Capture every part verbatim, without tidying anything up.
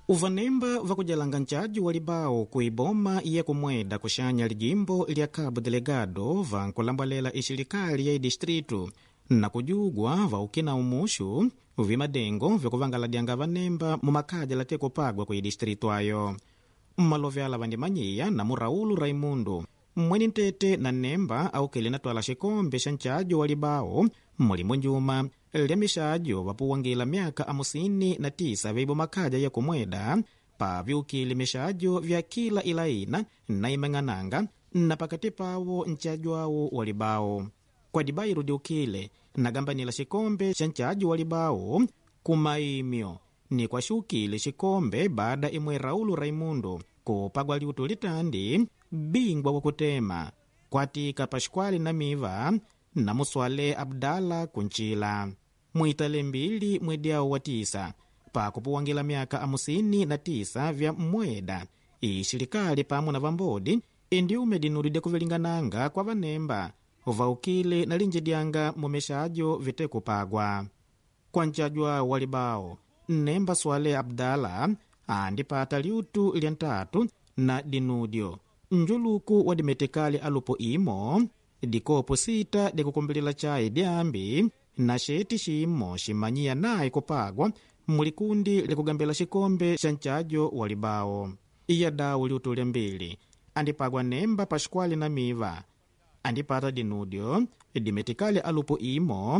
Uvanemba vakujalanga nchaji walibao kuiboma ya kumweda kushanya lijimbo lya Cabo Delegado vankulambalela ishilikali ya idistritu na kujugwa vaukina umushu vimadengo vyakuvangaladyanga vanemba mumakaja latekupagwa ku idistritu ayo. Mmalovyala vandimanyiya na Muraulu Raimundo mweni ntete na nemba aukele natwala xikombe xa nchajo walibao mulimu njuma lya mixajo vapuwangila myaka amusini na tisa veibo makaja ya kumweda pa vyukile mixajo vya kila ilaina na imang'ananga na pakati pawo nchajo awo walibao kwa dibairu diukile nagambanila xikombe xa nchajo walibao kumaimyo ni kwa shukile xikombe baada imwe Raulu Raimundo kupagwa liutu litandi bingwa wa kutema kwatika Paskwali na Miva na Muswale Abdala kunchila muitale mbili mwediao wa tisa pa kupuwangila myaka amusini na tisa vya mweda ishilikali pamu na vambodi indiume dinuride kuvilingananga kwa vanemba uvaukile na linjidyanga mumeshajo vite kupagwa kwa nchajwa walibao nemba Swale Abdala andipata liutu lya ntatu na dinudio njuluku wa dimetekali alupo imo dikopo sita dikukumbilila chai dyambi na sheti shimo shimanyiya naye kupagwa mulikundi likugambela xikombe xa nchajo walibao. Iya dawu liutu lya mbili andipagwa nemba Paskwali na Miva andipata dinudio dimetekali alupo imo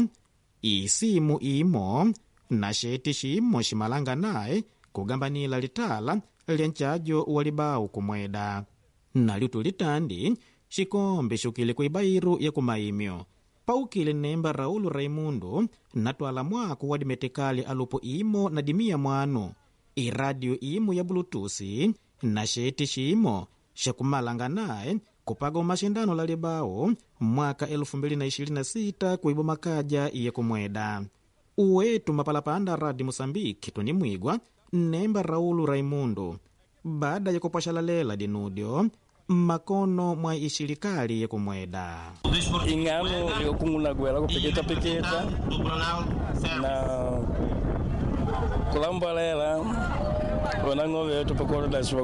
isimu imo na sheti shimo shimalanga naye kugambanila litala lya nchajo walibao kumweda na liutu litandi xikombe xukile kuibairu ya kumaimyo paukile nemba Raulu Raimundo natwala mwaku wa dimetekali alupo imo na dimia mwanu iradio imo ya Bluetooth na sheti shimo shakumalanga naye kupaga umashindano lalibao mwaka elfu mbili na ishirini na sita kuibo makaja ya kumweda. Uwetu mapalapanda radi Mosambiki tunimwigwa nemba Raulu Raimundo baada ya kupashalalela dinudio makono mwa ishilikali ya kumweda ingano yokungula gwela kupeketa peketa na kulambalela wanangove tupakoro da